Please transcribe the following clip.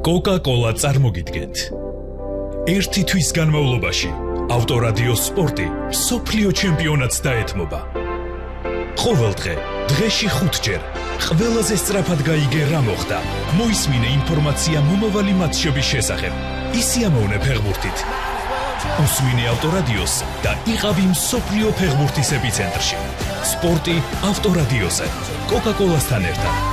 Coca-Cola წარმოგიდგენთ. ერთი თვის განმავლობაში ავტორადიო სპორტი მსოფლიო ჩემპიონატს დაეთმობა. ყოველდღე, დღეში 5 ჯერ, ყველაზე სწრაფად გაიგე რა მოხდა. მოისმინე ინფორმაცია მომავალი მატჩების შესახებ. ისიამოვნე ფეხბურთით. უსმინე ავტორადიოს და იყავი მსოფლიო ფეხბურთის ეპიცენტრში. სპორტი ავტორადიოზე. Coca-Cola-სთან ერთად.